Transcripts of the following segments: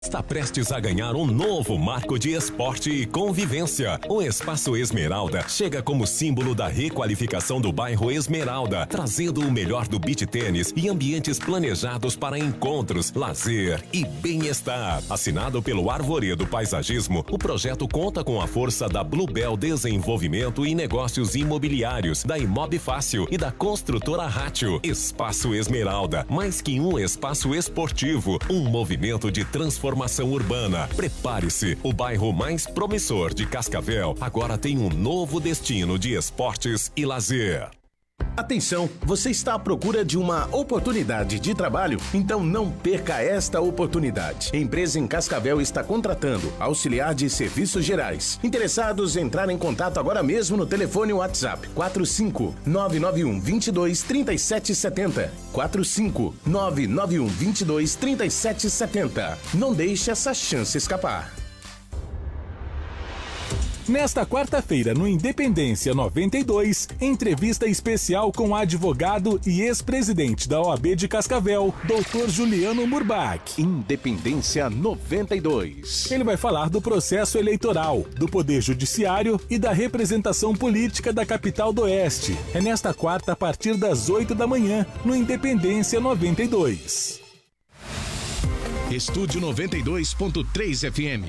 Está prestes a ganhar um novo marco de esporte e convivência. O Espaço Esmeralda chega como símbolo da requalificação do bairro Esmeralda, trazendo o melhor do beach tênis e ambientes planejados para encontros, lazer e bem-estar. Assinado pelo Arvoredo Paisagismo, o projeto conta com a força da Bluebell Desenvolvimento e Negócios Imobiliários, da Imob Fácil e da construtora Ratio. Espaço Esmeralda, mais que um espaço esportivo, um movimento de transformação urbana. Prepare-se, o bairro mais promissor de Cascavel agora tem um novo destino de esportes e lazer. Atenção, você está à procura de uma oportunidade de trabalho? Então não perca esta oportunidade. A empresa em Cascavel está contratando auxiliar de serviços gerais. Interessados, entrar em contato agora mesmo no telefone WhatsApp 45991 22 3770. 45991 22 3770. Não deixe essa chance escapar. Nesta quarta-feira, no Independência 92, entrevista especial com o advogado e ex-presidente da OAB de Cascavel, Dr. Juliano Murbach. Independência 92. Ele vai falar do processo eleitoral, do Poder Judiciário e da representação política da capital do Oeste. É nesta quarta, a partir das 8 da manhã, no Independência 92. Estúdio 92.3 FM.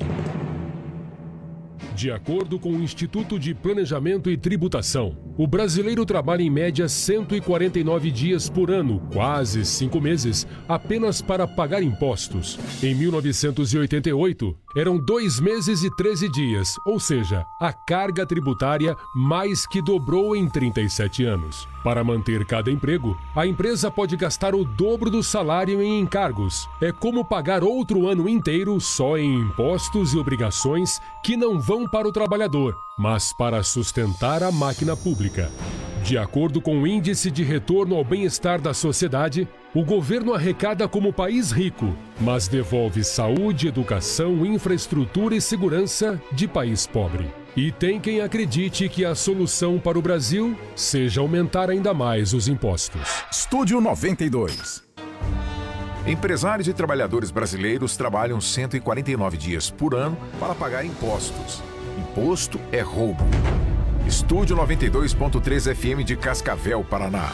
De acordo com o Instituto de Planejamento e Tributação, o brasileiro trabalha em média 149 dias por ano, quase 5 meses, apenas para pagar impostos. Em 1988, eram 2 meses e 13 dias, ou seja, a carga tributária mais que dobrou em 37 anos. Para manter cada emprego, a empresa pode gastar o dobro do salário em encargos. É como pagar outro ano inteiro só em impostos e obrigações que não vão para o trabalhador, mas para sustentar a máquina pública. De acordo com o Índice de Retorno ao Bem-Estar da Sociedade, o governo arrecada como país rico, mas devolve saúde, educação, infraestrutura e segurança de país pobre. E tem quem acredite que a solução para o Brasil seja aumentar ainda mais os impostos. Estúdio 92. Empresários e trabalhadores brasileiros trabalham 149 dias por ano para pagar impostos. Imposto é roubo. Estúdio 92.3 FM de Cascavel, Paraná.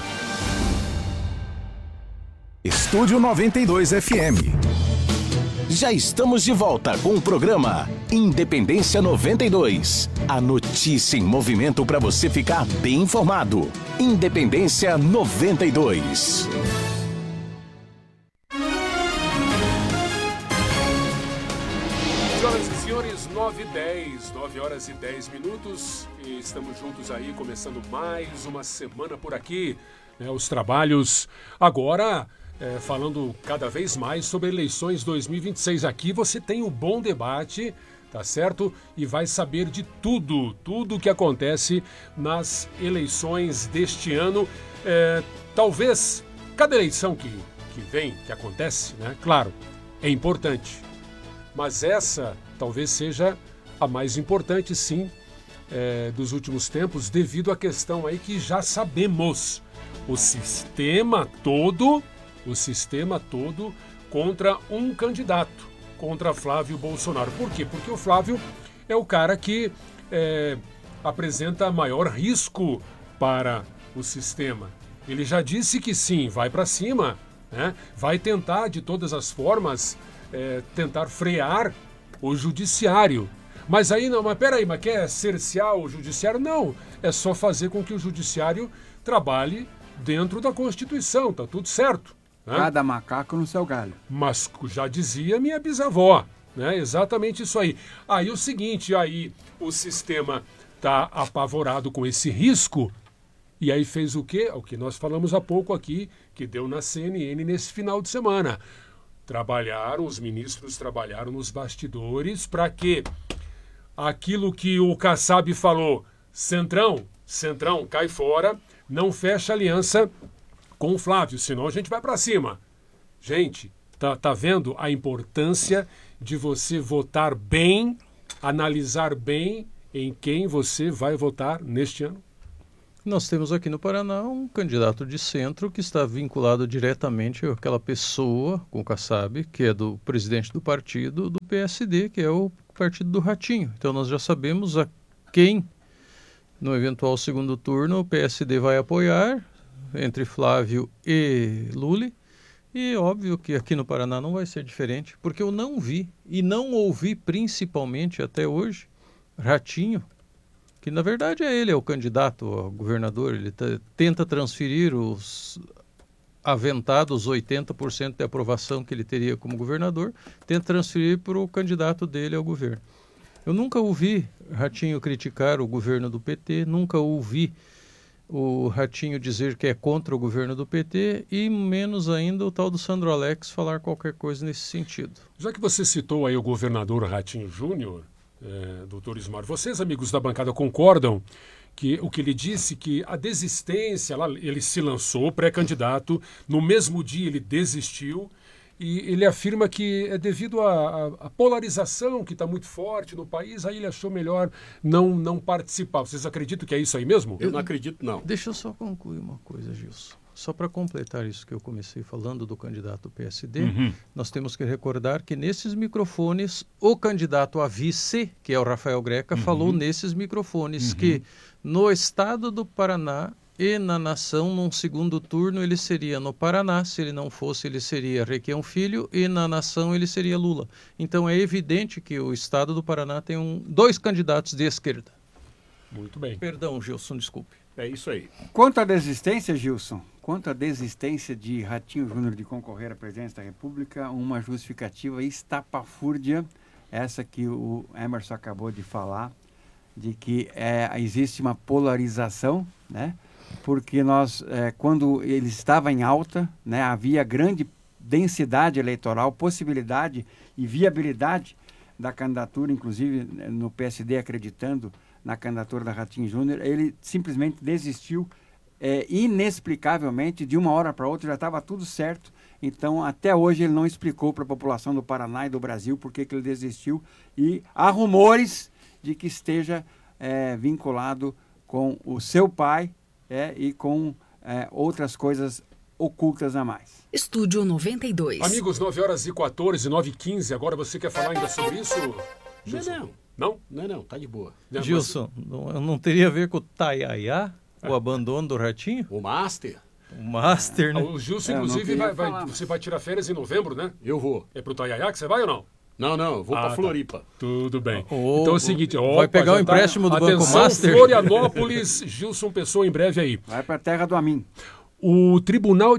Estúdio 92 FM. Já estamos de volta com o programa Independência 92. A notícia em movimento para você ficar bem informado. Independência 92. Senhoras e senhores, 9 horas e 10 minutos. E estamos juntos aí, começando mais uma semana por aqui. Os trabalhos agora... falando cada vez mais sobre eleições 2026. Aqui você tem um bom debate, tá certo? E vai saber de tudo que acontece nas eleições deste ano. Talvez cada eleição que vem, que acontece, né? Claro, é importante. Mas essa talvez seja a mais importante, sim, dos últimos tempos, devido à questão aí que já sabemos. O sistema todo contra um candidato, contra Flávio Bolsonaro. Por quê? Porque o Flávio é o cara que apresenta maior risco para o sistema. Ele já disse que sim, vai para cima, né? Vai tentar de todas as formas tentar frear o judiciário. Mas aí não, mas peraí, mas quer cercear o judiciário? Não, é só fazer com que o judiciário trabalhe dentro da Constituição, tá tudo certo. Cada macaco no seu galho. Mas já dizia minha bisavó, né? Exatamente isso aí. Aí o seguinte, aí o sistema tá apavorado com esse risco e aí fez o quê? O que nós falamos há pouco aqui, que deu na CNN nesse final de semana. Os ministros trabalharam nos bastidores para que aquilo que o Kassab falou, Centrão, cai fora, não fecha aliança com o Flávio, senão a gente vai para cima. Gente, tá vendo a importância de você votar bem, analisar bem em quem você vai votar neste ano? Nós temos aqui no Paraná um candidato de centro que está vinculado diretamente àquela pessoa, com o Kassab, que é do presidente do partido, do PSD, que é o partido do Ratinho. Então nós já sabemos a quem, no eventual segundo turno, o PSD vai apoiar, entre Flávio e Lully. E óbvio que aqui no Paraná não vai ser diferente, porque eu não vi e não ouvi, principalmente até hoje, Ratinho, que na verdade é o candidato a governador, ele tenta transferir os aventados 80% de aprovação que ele teria como governador, tenta transferir para o candidato dele ao governo. Eu nunca ouvi Ratinho criticar o governo do PT, nunca ouvi o Ratinho dizer que é contra o governo do PT e menos ainda o tal do Sandro Alex falar qualquer coisa nesse sentido. Já que você citou aí o governador Ratinho Júnior, doutor Ismar, vocês, amigos da bancada, concordam que o que ele disse, que a desistência, lá, ele se lançou pré-candidato, no mesmo dia ele desistiu, e ele afirma que é devido à polarização que está muito forte no país, aí ele achou melhor não participar. Vocês acreditam que é isso aí mesmo? Eu não acredito, não. Deixa eu só concluir uma coisa, Gilson. Só para completar isso que eu comecei falando do candidato PSD, nós temos que recordar que nesses microfones, o candidato a vice, que é o Rafael Greca, falou nesses microfones que no estado do Paraná e na nação, num segundo turno, ele seria no Paraná, se ele não fosse, ele seria Requião Filho, e na nação ele seria Lula. Então é evidente que o estado do Paraná tem dois candidatos de esquerda. Muito bem. Perdão, Gilson, desculpe. É isso aí. Quanto à desistência, Gilson, quanto à desistência de Ratinho Júnior de concorrer à presidência da República, uma justificativa estapafúrdia, essa que o Emerson acabou de falar, de que existe uma polarização, né? Porque quando ele estava em alta, né, havia grande densidade eleitoral, possibilidade e viabilidade da candidatura, inclusive no PSD acreditando na candidatura da Ratinho Júnior, ele simplesmente desistiu inexplicavelmente, de uma hora para outra já estava tudo certo. Então, até hoje ele não explicou para a população do Paraná e do Brasil por que ele desistiu, e há rumores de que esteja vinculado com o seu pai, e com outras coisas ocultas a mais. Estúdio 92. Amigos, 9h14, 9h15. Agora você quer falar ainda sobre isso? Gilson? Não, tá de boa. Gilson, não teria a ver com o Taiaiá, o abandono do Ratinho? O Master? O Master, né? O Gilson, inclusive, você vai tirar férias em novembro, né? Eu vou. É pro Taiaiá que você vai ou não? Não, eu vou para Floripa. Tá. Tudo bem. Então é o seguinte... vai pegar o empréstimo do Banco Master? Florianópolis, Gilson Pessoa em breve aí. Vai para a terra do Amin. O Tribunal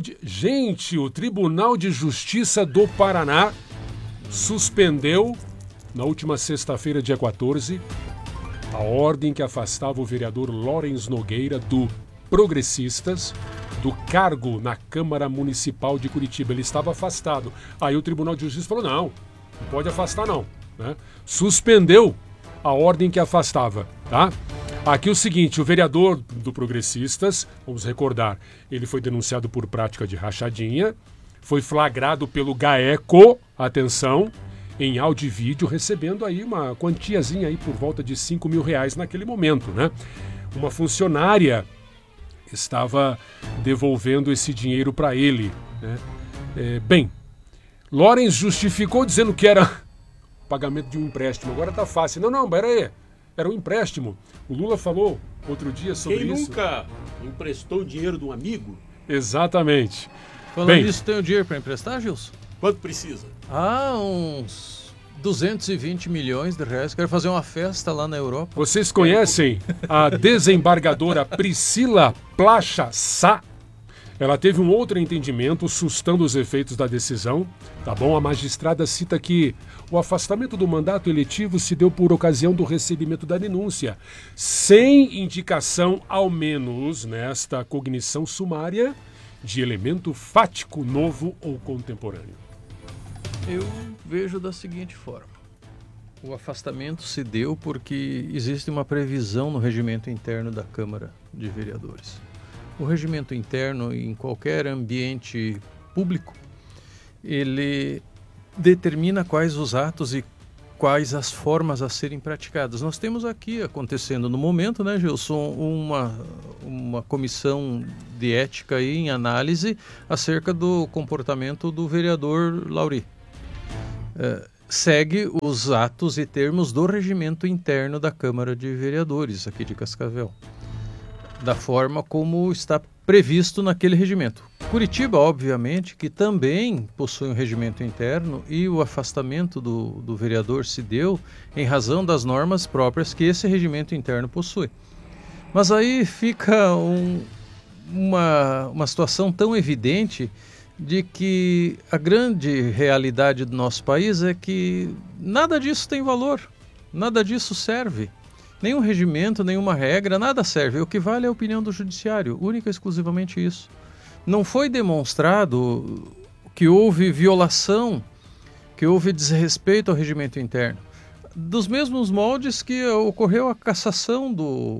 de Justiça do Paraná suspendeu, na última sexta-feira, dia 14, a ordem que afastava o vereador Lawrence Nogueira do Progressistas do cargo na Câmara Municipal de Curitiba. Ele estava afastado. Aí o Tribunal de Justiça falou, não pode afastar não, né? Suspendeu a ordem que afastava, tá? Aqui o seguinte, o vereador do Progressistas, vamos recordar, ele foi denunciado por prática de rachadinha, foi flagrado pelo GAECO, atenção, em áudio e vídeo, recebendo aí uma quantiazinha aí por volta de R$5 mil naquele momento, né? Uma funcionária estava devolvendo esse dinheiro para ele, né? Lawrence justificou dizendo que era pagamento de um empréstimo. Agora tá fácil. Não, era um empréstimo. O Lula falou outro dia sobre isso. Quem nunca emprestou dinheiro de um amigo? Exatamente. Falando nisso, tem o dinheiro para emprestar, Gilson? Quanto precisa? Uns 220 milhões de reais. Quero fazer uma festa lá na Europa. Vocês conhecem a desembargadora Priscila Placha Sá? Ela teve um outro entendimento, sustando os efeitos da decisão, tá bom? A magistrada cita que o afastamento do mandato eletivo se deu por ocasião do recebimento da denúncia, sem indicação, ao menos nesta cognição sumária, de elemento fático novo ou contemporâneo. Eu vejo da seguinte forma. O afastamento se deu porque existe uma previsão no regimento interno da Câmara de Vereadores. O regimento interno, em qualquer ambiente público, ele determina quais os atos e quais as formas a serem praticadas. Nós temos aqui acontecendo no momento, né, Gilson, uma comissão de ética aí em análise acerca do comportamento do vereador Lauri. Segue os atos e termos do regimento interno da Câmara de Vereadores aqui de Cascavel, da forma como está previsto naquele regimento. Curitiba, obviamente, que também possui um regimento interno, e o afastamento do vereador se deu em razão das normas próprias que esse regimento interno possui. Mas aí fica uma situação tão evidente de que a grande realidade do nosso país é que nada disso tem valor, nada disso serve. Nenhum regimento, nenhuma regra, nada serve. O que vale é a opinião do judiciário, única e exclusivamente isso. Não foi demonstrado que houve violação, que houve desrespeito ao regimento interno. Dos mesmos moldes que ocorreu a cassação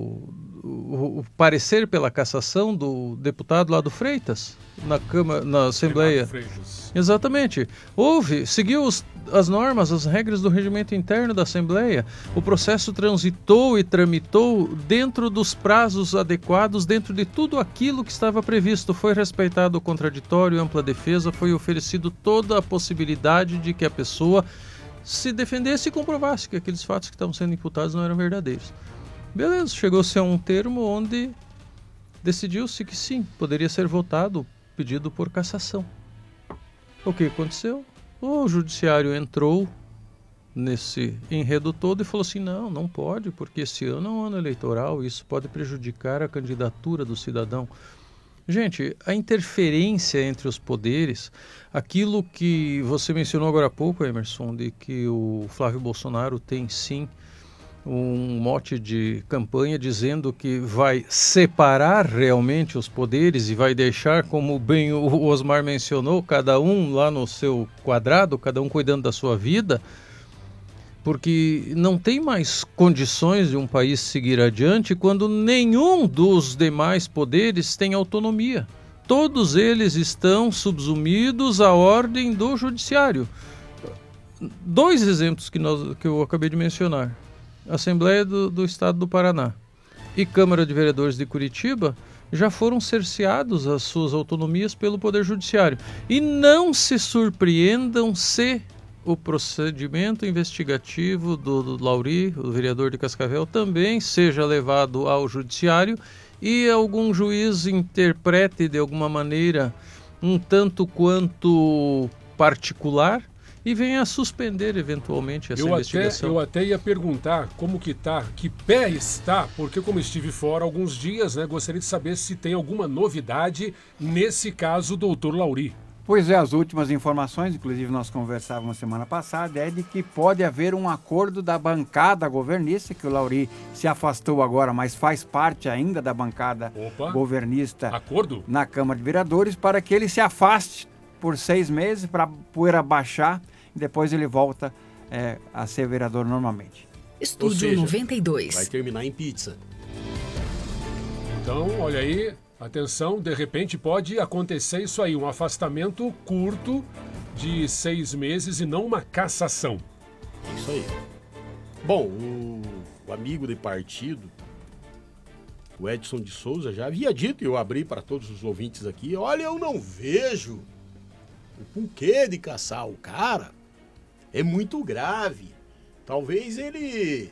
o parecer pela cassação do deputado lá do Freitas, na Assembleia. Exatamente. Seguiu as normas, as regras do regimento interno da Assembleia. O processo transitou e tramitou dentro dos prazos adequados, dentro de tudo aquilo que estava previsto. Foi respeitado o contraditório, ampla defesa, foi oferecido toda a possibilidade de que a pessoa se defendesse e comprovasse que aqueles fatos que estavam sendo imputados não eram verdadeiros. Beleza, chegou-se a um termo onde decidiu-se que sim, poderia ser votado pedido por cassação. O que aconteceu? O judiciário entrou nesse enredo todo e falou assim, não pode, porque esse ano é um ano eleitoral, isso pode prejudicar a candidatura do cidadão. Gente, a interferência entre os poderes, aquilo que você mencionou agora há pouco, Emerson, de que o Flávio Bolsonaro tem sim um mote de campanha dizendo que vai separar realmente os poderes e vai deixar, como bem o Osmar mencionou, cada um lá no seu quadrado, cada um cuidando da sua vida, porque não tem mais condições de um país seguir adiante quando nenhum dos demais poderes tem autonomia. Todos eles estão subsumidos à ordem do judiciário. 2 exemplos que eu acabei de mencionar. Assembleia do Estado do Paraná e Câmara de Vereadores de Curitiba já foram cerceados as suas autonomias pelo Poder Judiciário. E não se surpreendam se o procedimento investigativo do Lauri, o vereador de Cascavel, também seja levado ao Judiciário e algum juiz interprete de alguma maneira um tanto quanto particular e venha a suspender eventualmente essa investigação. Eu até ia perguntar como que tá, que pé está, porque como estive fora alguns dias, né, gostaria de saber se tem alguma novidade nesse caso, doutor Lauri. Pois é, as últimas informações, inclusive nós conversávamos semana passada, é de que pode haver um acordo da bancada governista, que o Lauri se afastou agora, mas faz parte ainda da bancada governista acordo? Na Câmara de Vereadores, para que ele se afaste por 6 meses, para poeira baixar, e depois ele volta a ser vereador normalmente. Estúdio 92. Vai terminar em pizza. Então, olha aí, atenção, de repente pode acontecer isso aí, um afastamento curto de 6 meses e não uma cassação. É isso aí. Bom, o amigo de partido, o Edson de Souza, já havia dito, e eu abri para todos os ouvintes aqui, olha, eu não vejo o porquê de caçar o cara. É muito grave. Talvez ele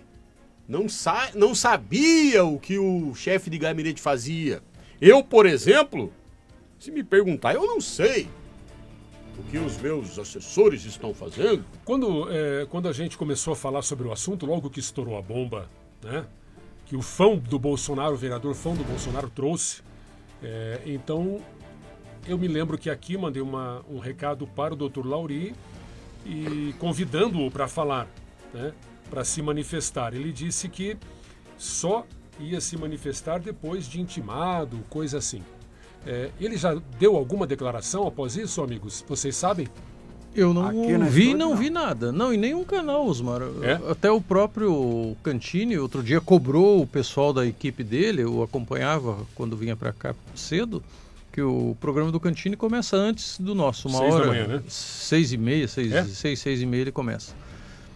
não sabia o que o chefe de gabinete fazia. Eu, por exemplo, se me perguntar, eu não sei o que os meus assessores estão fazendo. Quando a gente começou a falar sobre o assunto, logo que estourou a bomba, né, que o fã do Bolsonaro, o vereador fã do Bolsonaro trouxe, então eu me lembro que aqui mandei um recado para o Dr. Lauri e convidando-o para falar, né, para se manifestar. Ele disse que só ia se manifestar depois de intimado, coisa assim. Ele já deu alguma declaração após isso, amigos? Vocês sabem? Eu não vi nada. Não, em nenhum canal, Osmar. Até o próprio Cantini, outro dia, cobrou o pessoal da equipe dele, eu acompanhava quando vinha para cá cedo, que o programa do Cantini começa antes do nosso, 6 da manhã, né? 6h30, 6h30 ele começa.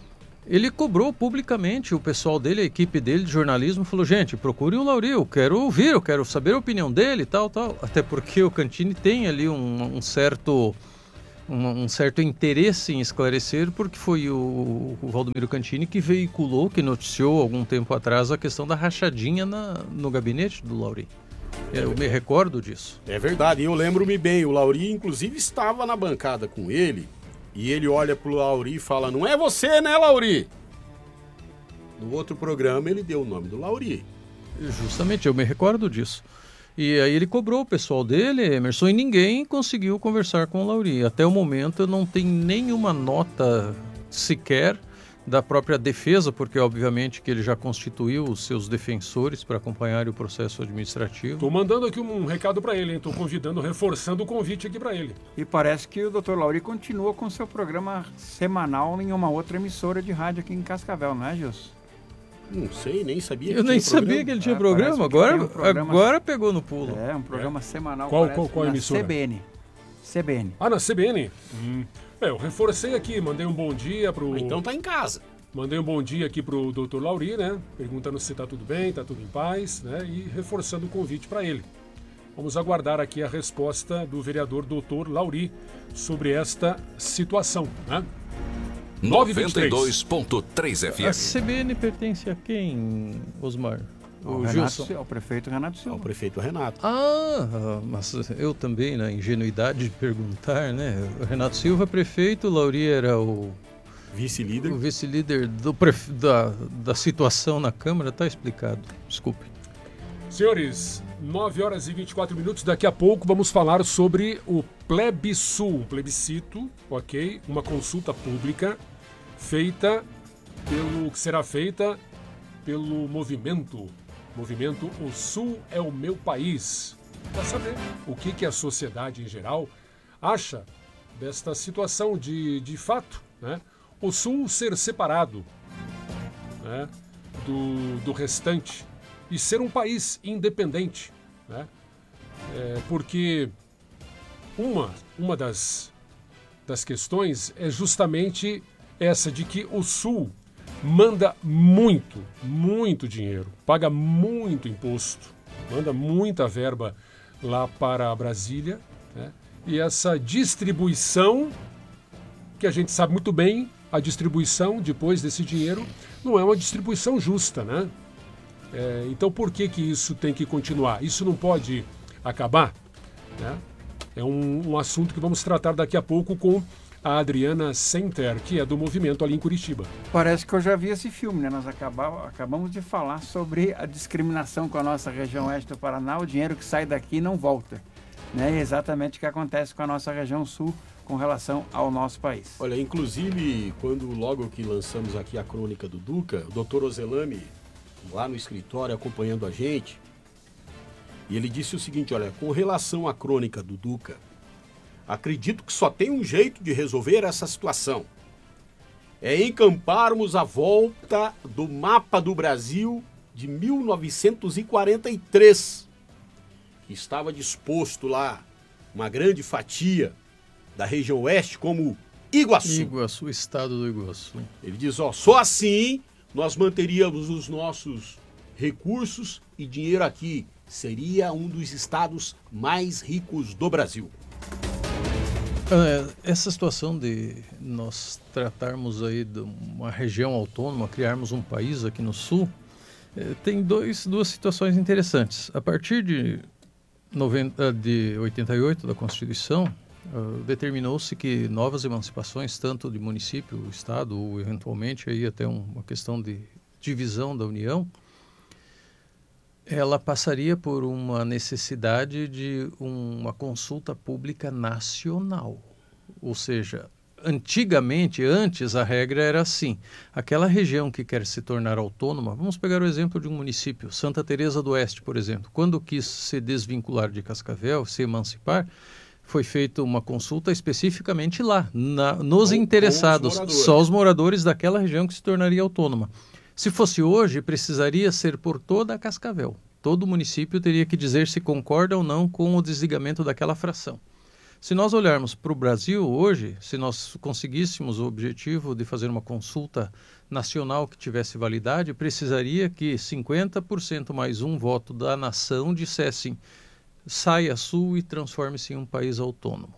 ele cobrou publicamente o pessoal dele, a equipe dele de jornalismo, falou, gente, procure o Lauri, eu quero ouvir, eu quero saber a opinião dele, tal. Até porque o Cantini tem ali um certo interesse em esclarecer, porque foi o Valdomiro Cantini que veiculou, que noticiou algum tempo atrás a questão da rachadinha no gabinete do Lauri. Eu me recordo disso. É verdade, e eu lembro-me bem, o Lauri inclusive estava na bancada com ele, e ele olha pro Lauri e fala, não é você, né, Lauri? No outro programa ele deu o nome do Lauri. Justamente, eu me recordo disso. E aí ele cobrou o pessoal dele, Emerson, e ninguém conseguiu conversar com o Lauri. Até o momento não tem nenhuma nota sequer da própria defesa, porque obviamente que ele já constituiu os seus defensores para acompanhar o processo administrativo. Estou mandando aqui um recado para ele, estou convidando, reforçando o convite aqui para ele. E parece que o Dr. Lauri continua com seu programa semanal em uma outra emissora de rádio aqui em Cascavel, não é, Gilson? Não sei, nem sabia que eu nem sabia que ele tinha programa. Agora pegou no pulo. É, um programa semanal. Qual emissora? CBN. Ah, na CBN? Eu reforcei aqui, mandei um bom dia pro... Então tá em casa. Mandei um bom dia aqui pro Dr. Lauri, né? Perguntando se tá tudo bem, tá tudo em paz, né? E reforçando o convite para ele. Vamos aguardar aqui a resposta do vereador Dr. Lauri sobre esta situação, né? 92.3 FM. A CBN pertence a quem, Osmar? O Gilson. Ao prefeito Renato Silva. Ao prefeito Renato. Mas eu também, na ingenuidade de perguntar, né? O Renato Silva, prefeito, o Lauri era o vice-líder. O vice-líder da situação na Câmara, tá explicado. Desculpe. Senhores, 9 horas e 24 minutos, daqui a pouco vamos falar sobre o plebiscito, ok? Uma consulta pública que será feita pelo movimento O Sul é o Meu País, para saber o que a sociedade em geral acha desta situação de fato, né? O Sul ser separado, né, do restante e ser um país independente, né? Porque uma das questões é justamente essa de que o Sul manda muito dinheiro, paga muito imposto, manda muita verba lá para Brasília, né? E essa distribuição, que a gente sabe muito bem, a distribuição depois desse dinheiro não é uma distribuição justa, né? Então por que isso tem que continuar? Isso não pode acabar, né? É um assunto que vamos tratar daqui a pouco com a Adriana Senter, que é do movimento ali em Curitiba. Parece que eu já vi esse filme, né? Nós acabamos de falar sobre a discriminação com a nossa região oeste do Paraná, o dinheiro que sai daqui não volta, né? É exatamente o que acontece com a nossa região sul com relação ao nosso país. Olha, inclusive, logo que lançamos aqui a crônica do Duca, o Dr. Ozelami, lá no escritório, acompanhando a gente, e ele disse o seguinte, olha, com relação à crônica do Duca, acredito que só tem um jeito de resolver essa situação. É encamparmos a volta do mapa do Brasil de 1943. Estava disposto lá uma grande fatia da região oeste como Iguaçu. Iguaçu, estado do Iguaçu. Ele diz, só assim nós manteríamos os nossos recursos e dinheiro aqui. Seria um dos estados mais ricos do Brasil. Essa situação de nós tratarmos aí de uma região autônoma, criarmos um país aqui no sul, tem duas situações interessantes. A partir de 88 da Constituição, determinou-se que novas emancipações, tanto de município, estado, ou eventualmente aí até uma questão de divisão da União, ela passaria por uma necessidade de uma consulta pública nacional. Ou seja, antes a regra era assim, aquela região que quer se tornar autônoma, vamos pegar o exemplo de um município, Santa Teresa do Oeste, por exemplo, quando quis se desvincular de Cascavel, se emancipar, foi feita uma consulta especificamente lá, nos interessados, só os moradores daquela região que se tornaria autônoma. Se fosse hoje, precisaria ser por toda a Cascavel. Todo município teria que dizer se concorda ou não com o desligamento daquela fração. Se nós olharmos para o Brasil hoje, se nós conseguíssemos o objetivo de fazer uma consulta nacional que tivesse validade, precisaria que 50% mais um voto da nação dissessem saia Sul e transforme-se em um país autônomo.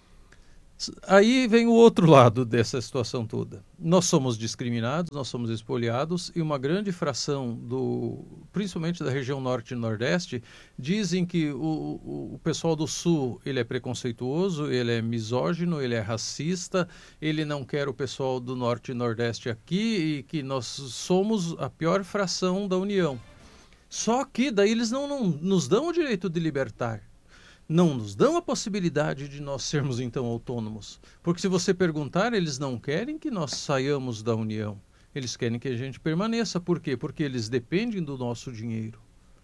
Aí vem o outro lado dessa situação toda. Nós somos discriminados, nós somos expoliados e uma grande fração, principalmente da região norte e nordeste, dizem que o pessoal do sul ele é preconceituoso, ele é misógino, ele é racista, ele não quer o pessoal do norte e nordeste aqui e que nós somos a pior fração da União. Só que daí eles não nos dão o direito de libertar. Não nos dão a possibilidade de nós sermos então autônomos. Porque se você perguntar, eles não querem que nós saiamos da União. Eles querem que a gente permaneça. Por quê? Porque eles dependem do nosso dinheiro.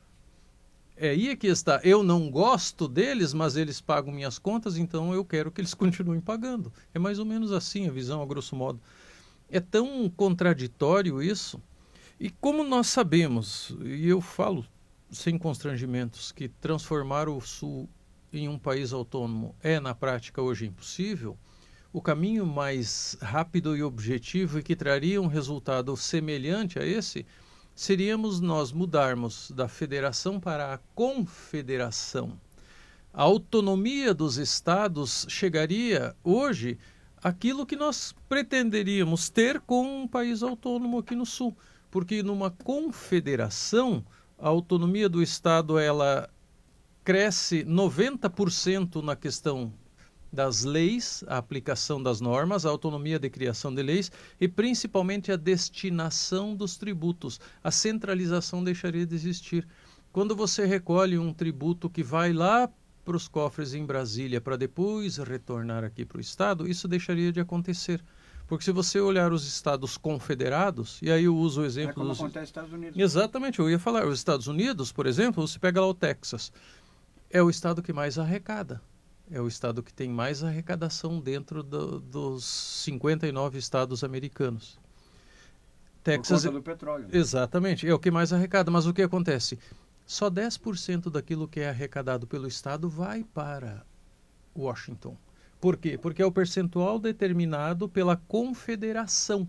É aí que está. Eu não gosto deles, mas eles pagam minhas contas, então eu quero que eles continuem pagando. É mais ou menos assim a visão, a grosso modo. É tão contraditório isso. E como nós sabemos, e eu falo sem constrangimentos, que transformar o Sul em um país autônomo é, na prática, hoje impossível, o caminho mais rápido e objetivo e que traria um resultado semelhante a esse, seríamos nós mudarmos da federação para a confederação. A autonomia dos estados chegaria hoje àquilo que nós pretenderíamos ter com um país autônomo aqui no Sul, porque numa confederação, a autonomia do estado ela cresce 90% na questão das leis, a aplicação das normas, a autonomia de criação de leis e principalmente a destinação dos tributos. A centralização deixaria de existir. Quando você recolhe um tributo que vai lá para os cofres em Brasília para depois retornar aqui para o Estado, isso deixaria de acontecer. Porque se você olhar os estados confederados, e aí eu uso o exemplo como acontece nos Estados Unidos. Exatamente, eu ia falar. Os Estados Unidos, por exemplo, você pega lá o Texas. É o estado que mais arrecada. É o estado que tem mais arrecadação dentro dos 59 estados americanos. Texas, por conta do petróleo. Exatamente, é o que mais arrecada. Mas o que acontece? Só 10% daquilo que é arrecadado pelo estado vai para Washington. Por quê? Porque é o percentual determinado pela confederação.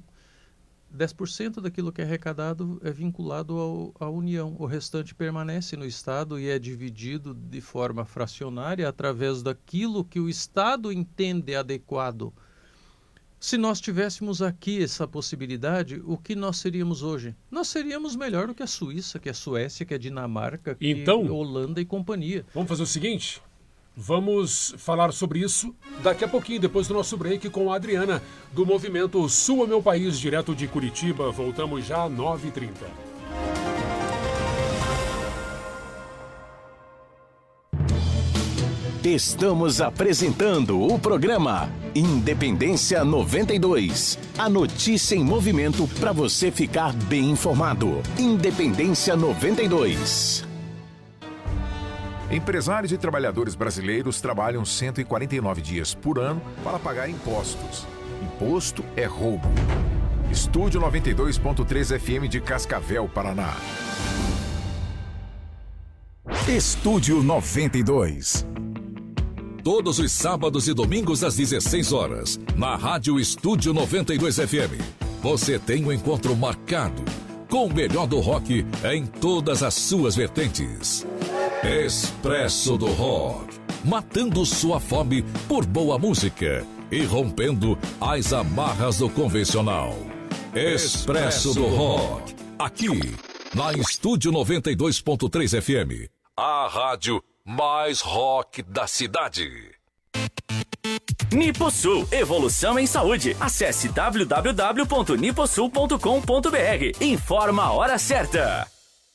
10% daquilo que é arrecadado é vinculado à União. O restante permanece no Estado e é dividido de forma fracionária através daquilo que o Estado entende adequado. Se nós tivéssemos aqui essa possibilidade, o que nós seríamos hoje? Nós seríamos melhor do que a Suíça, que a Suécia, que a Dinamarca, que a Holanda e companhia. Vamos fazer o seguinte? Vamos falar sobre isso daqui a pouquinho, depois do nosso break com a Adriana, do Movimento Sul é Meu País, direto de Curitiba. Voltamos já às 9h30. Estamos apresentando o programa Independência 92. A notícia em movimento para você ficar bem informado. Independência 92. Empresários e trabalhadores brasileiros trabalham 149 dias por ano para pagar impostos. Imposto é roubo. Estúdio 92.3 FM de Cascavel, Paraná. Estúdio 92. Todos os sábados e domingos às 16 horas, na Rádio Estúdio 92 FM. Você tem um encontro marcado com o melhor do rock em todas as suas vertentes. Expresso do Rock, matando sua fome por boa música e rompendo as amarras do convencional. Expresso do Rock, aqui na Estúdio 92.3 FM, a rádio mais rock da cidade. Niposul, evolução em saúde. Acesse www.niposul.com.br. Informa a hora certa.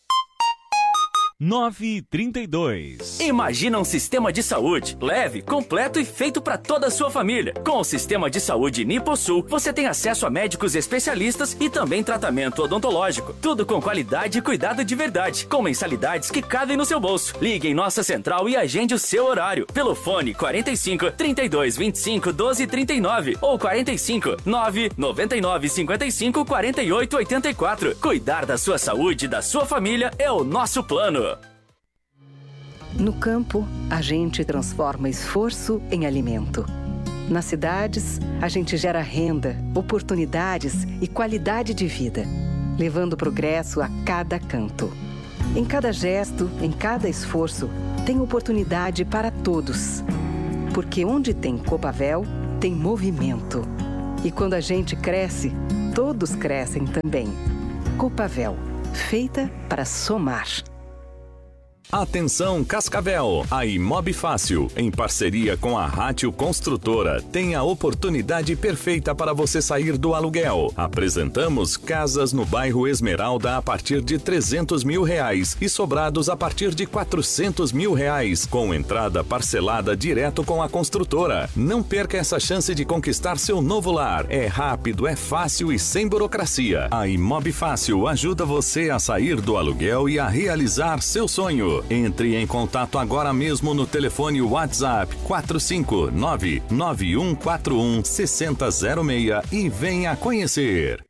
9h32. Imagina um sistema de saúde leve, completo e feito para toda a sua família. Com o sistema de saúde Niposul, você tem acesso a médicos especialistas e também tratamento odontológico. Tudo com qualidade e cuidado de verdade, com mensalidades que cabem no seu bolso. Ligue em nossa central e agende o seu horário pelo fone 45 32 25 12 39 ou 45 9 99 55 48 84. Cuidar da sua saúde e da sua família é o nosso plano. No campo, a gente transforma esforço em alimento. Nas cidades, a gente gera renda, oportunidades e qualidade de vida, levando progresso a cada canto. Em cada gesto, em cada esforço, tem oportunidade para todos. Porque onde tem Copavel, tem movimento. E quando a gente cresce, todos crescem também. Copavel, feita para somar. Atenção Cascavel, a Imob Fácil, em parceria com a Rátio Construtora, tem a oportunidade perfeita para você sair do aluguel. Apresentamos casas no bairro Esmeralda a partir de R$300 mil e sobrados a partir de R$400 mil, com entrada parcelada direto com a construtora. Não perca essa chance de conquistar seu novo lar. É rápido, é fácil e sem burocracia. A Imob Fácil ajuda você a sair do aluguel e a realizar seu sonho. Entre em contato agora mesmo no telefone WhatsApp 459-9141-6006 e venha conhecer.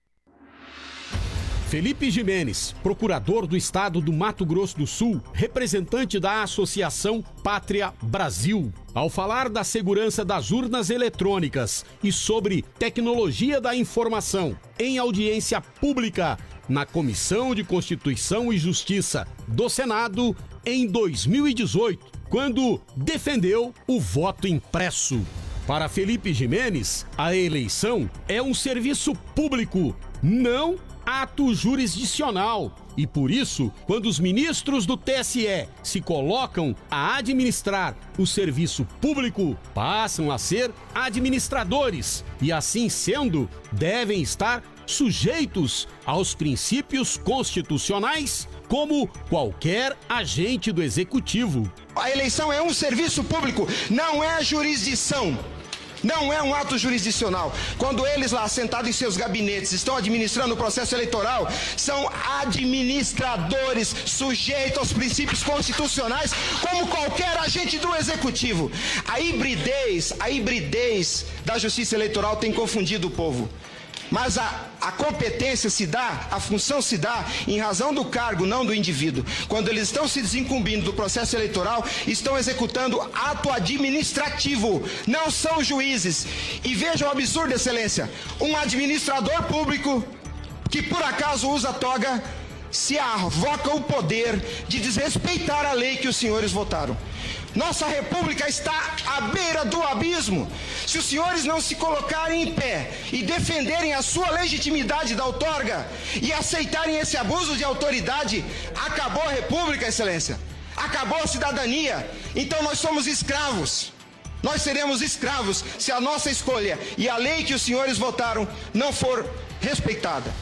Felipe Jimenez, procurador do estado do Mato Grosso do Sul, representante da Associação Pátria Brasil, ao falar da segurança das urnas eletrônicas e sobre tecnologia da informação em audiência pública na Comissão de Constituição e Justiça do Senado em 2018, quando defendeu o voto impresso. Para Felipe Jimenez, a eleição é um serviço público, não ato jurisdicional. E por isso, quando os ministros do TSE se colocam a administrar o serviço público, passam a ser administradores e, assim sendo, devem estar sujeitos aos princípios constitucionais como qualquer agente do executivo. A eleição é um serviço público, não é jurisdição. Não é um ato jurisdicional. Quando eles lá, sentados em seus gabinetes, estão administrando o processo eleitoral, são administradores sujeitos aos princípios constitucionais, como qualquer agente do executivo. A hibridez da justiça eleitoral tem confundido o povo. Mas a competência se dá, a função se dá em razão do cargo, não do indivíduo. Quando eles estão se desincumbindo do processo eleitoral, estão executando ato administrativo, não são juízes. E veja o absurdo, excelência, um administrador público que por acaso usa toga, se arvoca o poder de desrespeitar a lei que os senhores votaram. Nossa república está à beira do abismo. Se os senhores não se colocarem em pé e defenderem a sua legitimidade da outorga e aceitarem esse abuso de autoridade, acabou a república, excelência. Acabou a cidadania. Então nós somos escravos. Nós seremos escravos se a nossa escolha e a lei que os senhores votaram não for respeitada.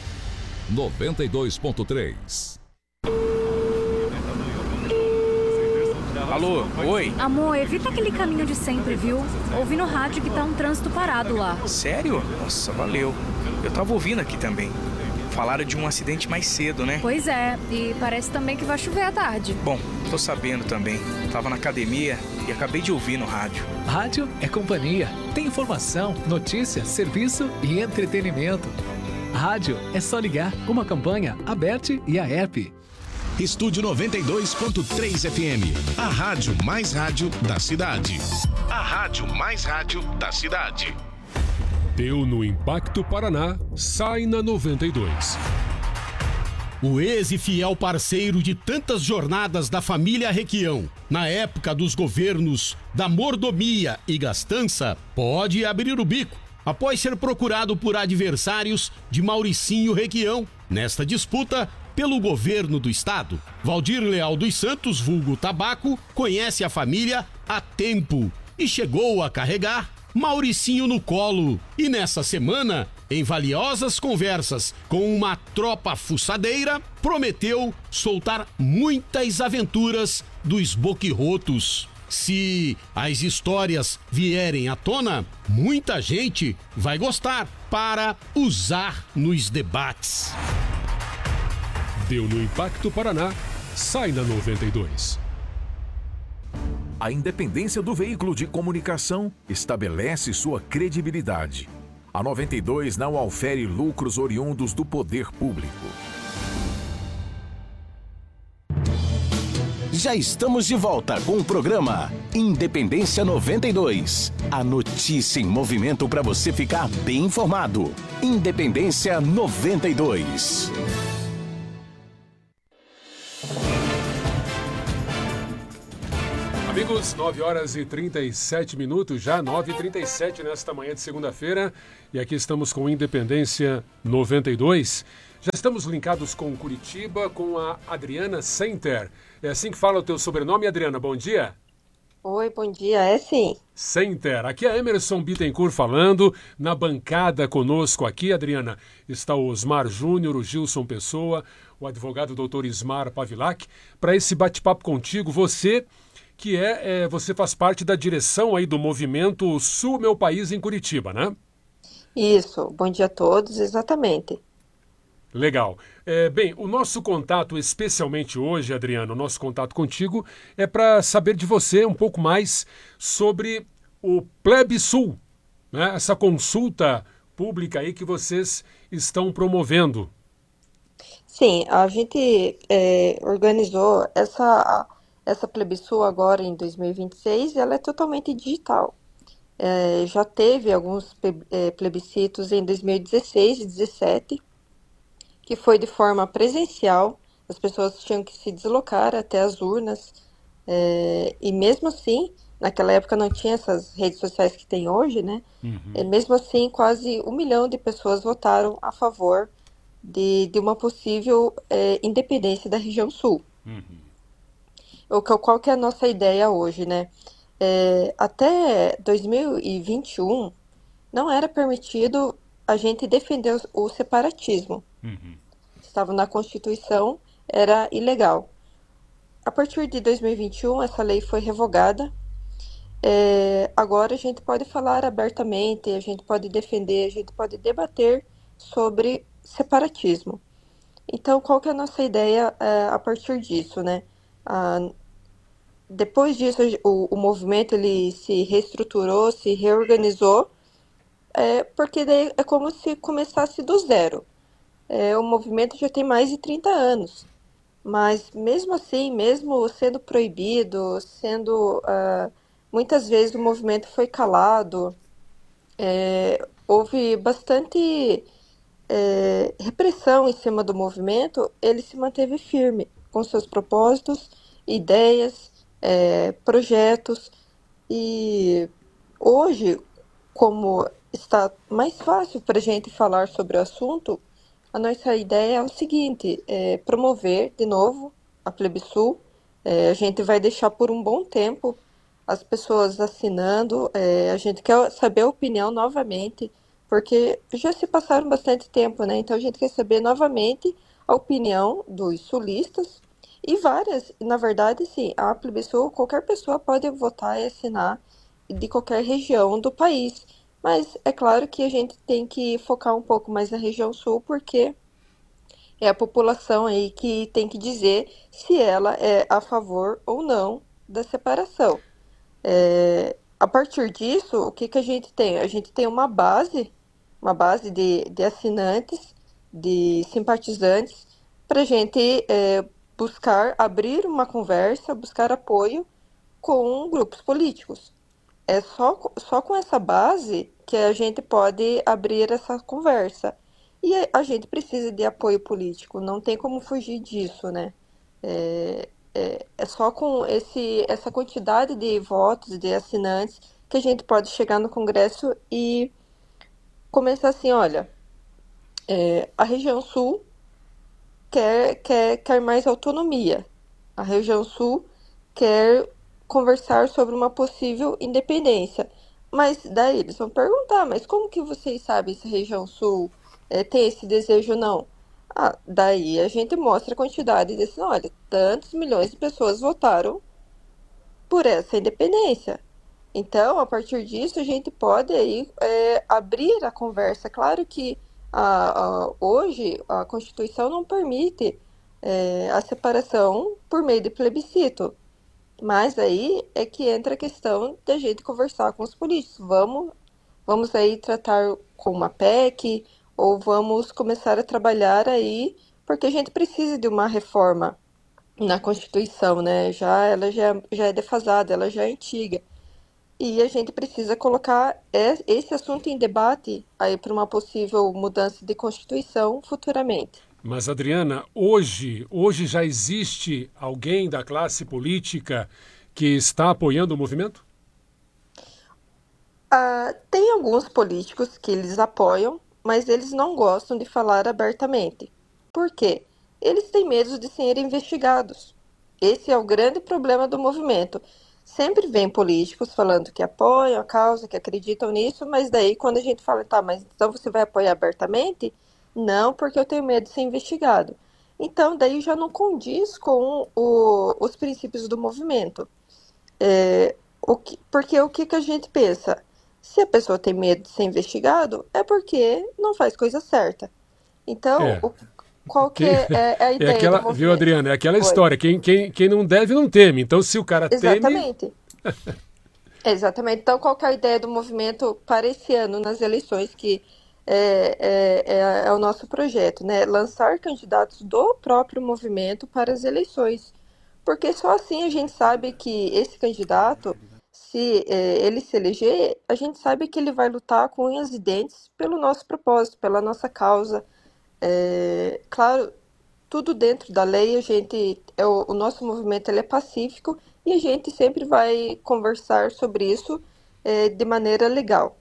92.3. Alô, oi? Amor, evita aquele caminho de sempre, viu? Ouvi no rádio que tá um trânsito parado lá. Sério? Nossa, valeu. Eu tava ouvindo aqui também. Falaram de um acidente mais cedo, né? Pois é, e parece também que vai chover à tarde. Bom, tô sabendo também. Tava na academia e acabei de ouvir no rádio. Rádio é companhia. Tem informação, notícia, serviço e entretenimento. Rádio é só ligar. Uma campanha, a BERT e a ERP. Estúdio 92.3 FM, a rádio mais rádio da cidade. A rádio mais rádio da cidade. Deu no Impacto Paraná, sai na 92. O ex e fiel parceiro de tantas jornadas da família Requião, na época dos governos da mordomia e gastança, pode abrir o bico após ser procurado por adversários de Mauricinho Requião nesta disputa pelo governo do estado. Valdir Leal dos Santos, vulgo Tabaco, conhece a família há tempo e chegou a carregar Mauricinho no colo. E nessa semana, em valiosas conversas com uma tropa fuçadeira, prometeu soltar muitas aventuras dos boquirrotos. Se as histórias vierem à tona, muita gente vai gostar para usar nos debates. Deu no Impacto Paraná, sai na 92. A independência do veículo de comunicação estabelece sua credibilidade. A 92 não aufere lucros oriundos do poder público. Já estamos de volta com o programa Independência 92. A notícia em movimento para você ficar bem informado. Independência 92. Amigos, 9 horas e 37 minutos, já 9h37 nesta manhã de segunda-feira. E aqui estamos com Independência 92. Já estamos linkados com Curitiba, com a Adriana Senter. É assim que fala o teu sobrenome, Adriana? Bom dia. Oi, bom dia. É sim. Senter. Aqui é Emerson Bittencourt falando. Na bancada conosco aqui, Adriana, está o Osmar Júnior, o Gilson Pessoa, o advogado doutor Ismar Pavilac. Para esse bate-papo contigo, você você faz parte da direção aí do movimento Sul Meu País em Curitiba, né? Isso. Bom dia a todos. Exatamente. Legal. Bem, o nosso contato, especialmente hoje, Adriano, o nosso contato contigo é para saber de você um pouco mais sobre o Plebsul, né? Essa consulta pública aí que vocês estão promovendo. Sim, a gente organizou essa Plebsul agora em 2026 e ela é totalmente digital. Já teve alguns plebiscitos em 2016 e 2017, que foi de forma presencial, as pessoas tinham que se deslocar até as urnas, e mesmo assim, naquela época não tinha essas redes sociais que tem hoje, né? E mesmo assim, quase 1 milhão de pessoas votaram a favor de uma possível independência da região sul. Qual que é a nossa ideia hoje, né? Até 2021, não era permitido a gente defender o separatismo. Estava na Constituição, era ilegal. A partir de 2021, essa lei foi revogada. Agora a gente pode falar abertamente, a gente pode defender, a gente pode debater sobre separatismo. Então, qual que é a nossa ideia a partir disso, né? Depois disso, o movimento ele se reestruturou, se reorganizou, porque daí é como se começasse do zero. O movimento já tem mais de 30 anos, mas mesmo assim, mesmo sendo proibido, muitas vezes o movimento foi calado, houve bastante repressão em cima do movimento, ele se manteve firme com seus propósitos, ideias, projetos, e hoje, como está mais fácil para a gente falar sobre o assunto, a nossa ideia é o seguinte, promover de novo a Plebsul. A gente vai deixar por um bom tempo as pessoas assinando, a gente quer saber a opinião novamente, porque já se passaram bastante tempo, né? Então a gente quer saber novamente a opinião dos sulistas e várias, na verdade, sim, a Plebsul, qualquer pessoa pode votar e assinar de qualquer região do país. Mas é claro que a gente tem que focar um pouco mais na região sul, porque é a população aí que tem que dizer se ela é a favor ou não da separação. A partir disso, o que a gente tem? A gente tem uma base de assinantes, de simpatizantes, para a gente buscar abrir uma conversa, buscar apoio com grupos políticos. É só com essa base que a gente pode abrir essa conversa. E a gente precisa de apoio político, não tem como fugir disso, né? É só com essa quantidade de votos, de assinantes, que a gente pode chegar no Congresso e começar assim, olha, a região sul quer mais autonomia. A região sul quer conversar sobre uma possível independência. Mas daí eles vão perguntar, mas como que vocês sabem se a região sul tem esse desejo ou não? Daí a gente mostra a quantidade desse, olha, tantos milhões de pessoas votaram por essa independência. Então, a partir disso, a gente pode aí abrir a conversa. Claro que hoje a Constituição não permite a separação por meio de plebiscito. Mas aí é que entra a questão da gente conversar com os políticos. Vamos aí tratar com uma PEC, ou vamos começar a trabalhar aí, porque a gente precisa de uma reforma na Constituição, né? Ela já é defasada, ela já é antiga. E a gente precisa colocar esse assunto em debate aí para uma possível mudança de Constituição futuramente. Mas, Adriana, hoje já existe alguém da classe política que está apoiando o movimento? Tem alguns políticos que eles apoiam, mas eles não gostam de falar abertamente. Por quê? Eles têm medo de serem investigados. Esse é o grande problema do movimento. Sempre vem políticos falando que apoiam a causa, que acreditam nisso, mas daí quando a gente fala, tá, mas então você vai apoiar abertamente? Não, porque eu tenho medo de ser investigado. Então, daí já não condiz com os princípios do movimento. Porque o que a gente pensa? Se a pessoa tem medo de ser investigado, é porque não faz coisa certa. Então, qual que é a ideia do movimento? Viu, Adriana? É aquela história, quem não deve não teme. Então, se o cara Exatamente. Exatamente. Então, qual que é a ideia do movimento para esse ano, nas eleições, que é o nosso projeto, né? Lançar candidatos do próprio movimento para as eleições. Porque só assim a gente sabe que esse candidato, se ele se eleger, a gente sabe que ele vai lutar com unhas e dentes pelo nosso propósito, pela nossa causa. Claro, tudo dentro da lei, o nosso movimento ele é pacífico e a gente sempre vai conversar sobre isso de maneira legal.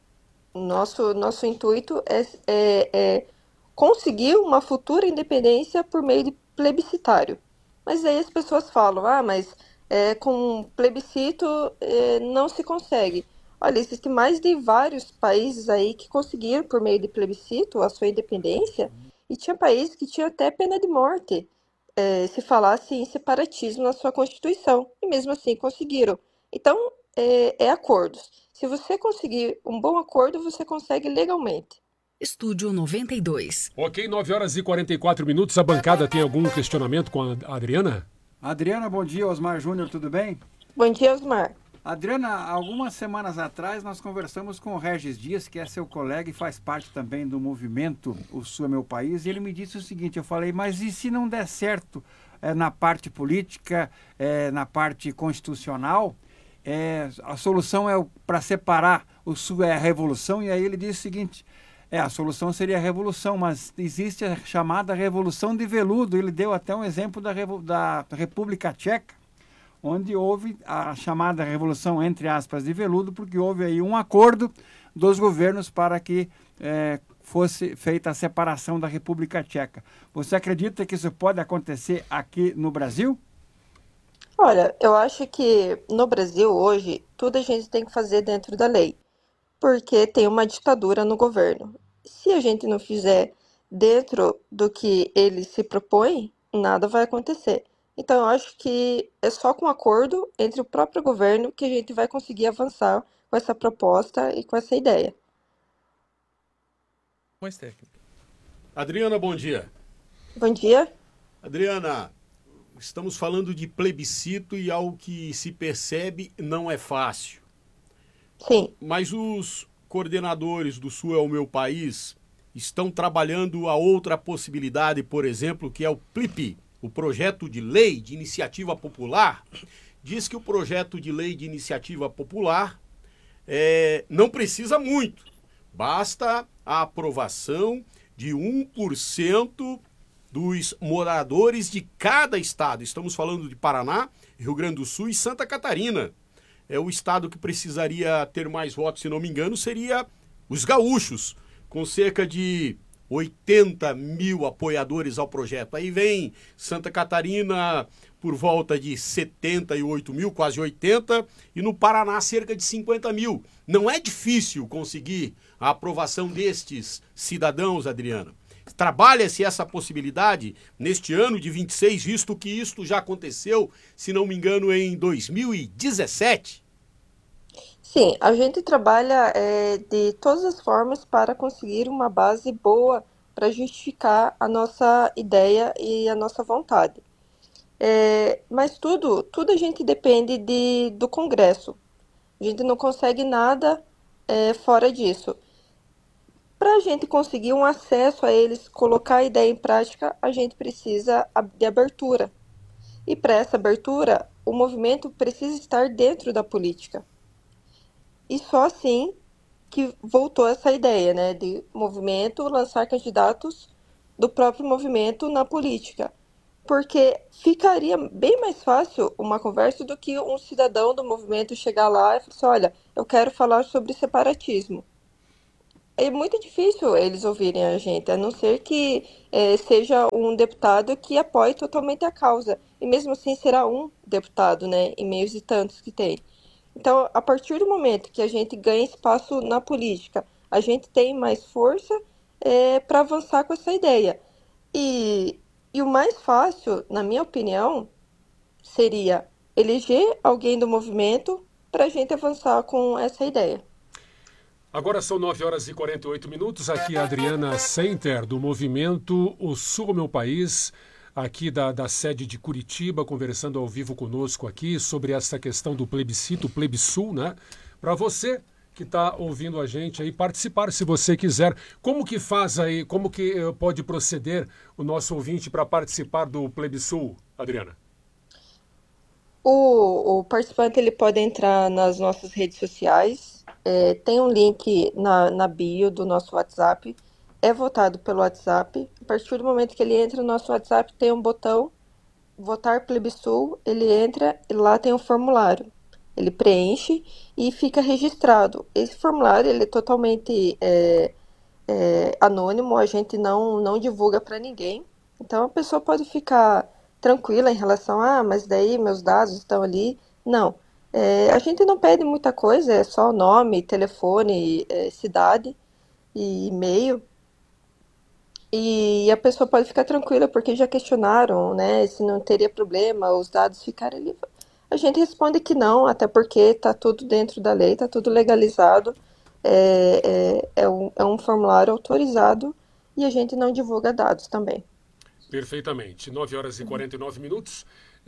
Nosso intuito é conseguir uma futura independência por meio de plebiscitário. Mas aí as pessoas falam, mas com plebiscito não se consegue. Olha, existem mais de vários países aí que conseguiram, por meio de plebiscito, a sua independência, e tinha países que tinham até pena de morte se falasse em separatismo na sua Constituição, e mesmo assim conseguiram. Então, acordos. Se você conseguir um bom acordo, você consegue legalmente. Estúdio 92. Ok, 9 horas e 44 minutos. A bancada tem algum questionamento com a Adriana? Adriana, bom dia. Osmar Júnior, tudo bem? Bom dia, Osmar. Adriana, algumas semanas atrás nós conversamos com o Regis Dias, que é seu colega e faz parte também do movimento O Sul é Meu País, e ele me disse o seguinte, eu falei, mas e se não der certo na parte política, na parte constitucional, a solução é para separar o Sul é a revolução, e aí ele disse o seguinte, a solução seria a revolução, mas existe a chamada Revolução de Veludo, ele deu até um exemplo da República Tcheca, onde houve a chamada Revolução, entre aspas, de Veludo, porque houve aí um acordo dos governos para que fosse feita a separação da República Tcheca. Você acredita que isso pode acontecer aqui no Brasil? Olha, eu acho que no Brasil hoje, tudo a gente tem que fazer dentro da lei, porque tem uma ditadura no governo. Se a gente não fizer dentro do que ele se propõe, nada vai acontecer. Então, eu acho que é só com acordo entre o próprio governo que a gente vai conseguir avançar com essa proposta e com essa ideia. Mais técnico. Adriana, bom dia. Bom dia. Adriana, estamos falando de plebiscito e ao que se percebe não é fácil. Sim. Mas os coordenadores do Sul é o Meu País estão trabalhando a outra possibilidade, por exemplo, que é o PLIP, o projeto de lei de iniciativa popular. Diz que o projeto de lei de iniciativa popular não precisa muito. Basta a aprovação de 1% dos moradores de cada estado. Estamos falando de Paraná, Rio Grande do Sul e Santa Catarina. O estado que precisaria ter mais votos, se não me engano, seria os gaúchos, com cerca de 80 mil apoiadores ao projeto. Aí vem Santa Catarina por volta de 78 mil, quase 80, e no Paraná cerca de 50 mil. Não é difícil conseguir a aprovação destes cidadãos, Adriana. Trabalha-se essa possibilidade neste ano de 26, visto que isto já aconteceu, se não me engano, em 2017? Sim, a gente trabalha de todas as formas para conseguir uma base boa para justificar a nossa ideia e a nossa vontade. Mas tudo a gente depende do Congresso. A gente não consegue nada fora disso. Para a gente conseguir um acesso a eles, colocar a ideia em prática, a gente precisa de abertura. E para essa abertura, o movimento precisa estar dentro da política. E só assim que voltou essa ideia, né, de movimento lançar candidatos do próprio movimento na política. Porque ficaria bem mais fácil uma conversa do que um cidadão do movimento chegar lá e falar assim, olha, eu quero falar sobre separatismo. É muito difícil eles ouvirem a gente, a não ser que seja um deputado que apoie totalmente a causa. E mesmo assim será um deputado, né, em meio de tantos que tem. Então, a partir do momento que a gente ganha espaço na política, a gente tem mais força para avançar com essa ideia. E o mais fácil, na minha opinião, seria eleger alguém do movimento para a gente avançar com essa ideia. Agora são 9h48. Aqui a Adriana Senter, do movimento O Sul, Meu País, aqui da sede de Curitiba, conversando ao vivo conosco aqui sobre essa questão do plebiscito, o Plebsul, né? Para você que está ouvindo a gente aí participar, se você quiser. Como que faz aí, como que pode proceder o nosso ouvinte para participar do Plebissul, Adriana? O participante ele pode entrar nas nossas redes sociais, tem um link na bio do nosso WhatsApp, é votado pelo WhatsApp. A partir do momento que ele entra no nosso WhatsApp, tem um botão, votar Plebissul, ele entra e lá tem um formulário. Ele preenche e fica registrado. Esse formulário ele é totalmente anônimo, a gente não divulga para ninguém. Então a pessoa pode ficar tranquila em relação mas daí meus dados estão ali. Não, a gente não pede muita coisa, é só nome, telefone, cidade e e-mail. E a pessoa pode ficar tranquila, porque já questionaram, né, se não teria problema os dados ficarem ali. A gente responde que não, até porque está tudo dentro da lei, está tudo legalizado, é um formulário autorizado e a gente não divulga dados também. Perfeitamente. 9h49.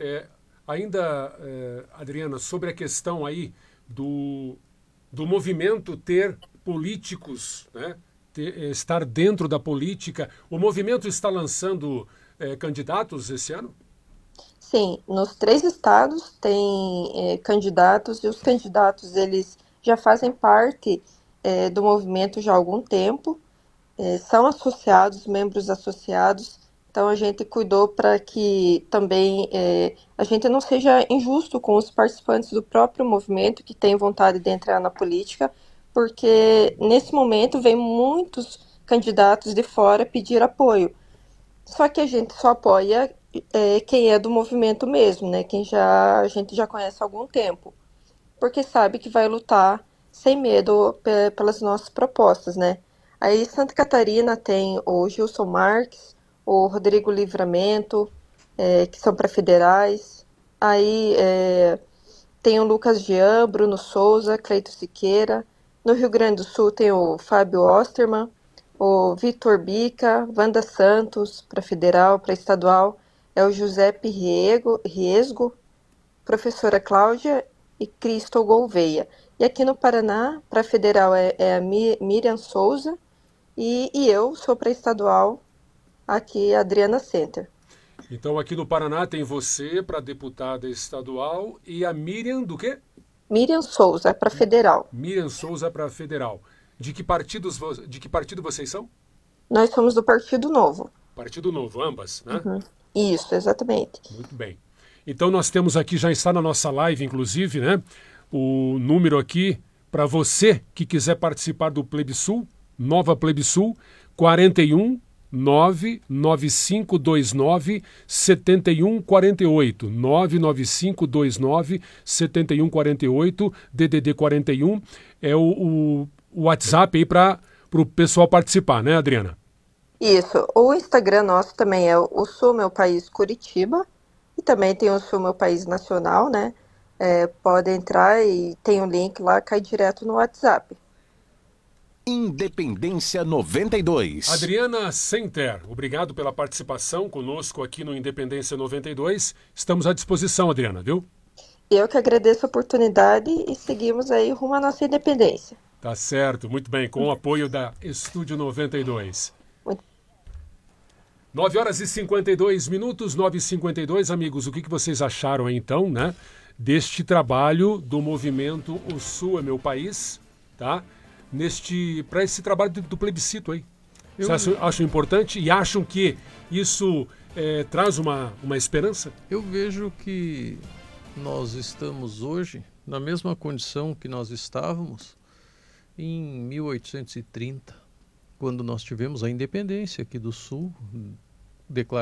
Adriana, sobre a questão aí do movimento ter políticos, né? Estar dentro da política, o movimento está lançando candidatos esse ano? Sim, nos 3 estados tem candidatos, e os candidatos eles já fazem parte do movimento já há algum tempo, são associados, membros associados, então a gente cuidou para que também a gente não seja injusto com os participantes do próprio movimento que têm vontade de entrar na política, porque nesse momento vem muitos candidatos de fora pedir apoio. Só que a gente só apoia quem é do movimento mesmo, né? Quem a gente já conhece há algum tempo, porque sabe que vai lutar sem medo pelas nossas propostas, né? Aí Santa Catarina tem o Gilson Marques, o Rodrigo Livramento, que são para federais. Aí tem o Lucas Jean, Bruno Souza, Cleito Siqueira. No Rio Grande do Sul tem o Fábio Osterman, o Vitor Bica, Wanda Santos, para federal, para estadual, é o Giuseppe Riesgo, professora Cláudia e Cristo Gouveia. E aqui no Paraná, para federal, é a Miriam Souza, e eu sou para estadual, aqui a Adriana Senter. Então aqui no Paraná tem você para deputada estadual e a Miriam do quê? Miriam Souza, para federal. Miriam Souza para federal. De que partido vocês são? Nós somos do Partido Novo. Partido Novo, ambas, né? Uhum. Isso, exatamente. Muito bem. Então nós temos aqui, já está na nossa live, inclusive, né? O número aqui, para você que quiser participar do Plebissul, Nova Plebissul, 41 99529 7148, 99529 7148, DDD 41, é o WhatsApp aí para o pessoal participar, né, Adriana? Isso, o Instagram nosso também é o Sul Meu País Curitiba, e também tem o Sul Meu País Nacional, né? Pode entrar e tem um link lá, cai direto no WhatsApp. Independência 92. Adriana Senter, obrigado pela participação conosco aqui no Independência 92. Estamos à disposição, Adriana, viu? Eu que agradeço a oportunidade e seguimos aí rumo à nossa independência. Tá certo, muito bem, com o apoio da Estúdio 92. 9 horas e 52 minutos, 9h52, amigos. O que vocês acharam aí, então, né? Deste trabalho do movimento O Sul é Meu País, tá? Para esse trabalho do plebiscito aí. Vocês acham importante e acham que isso traz uma esperança? Eu vejo que nós estamos hoje na mesma condição que nós estávamos em 1830, quando nós tivemos a independência aqui do Sul, declarada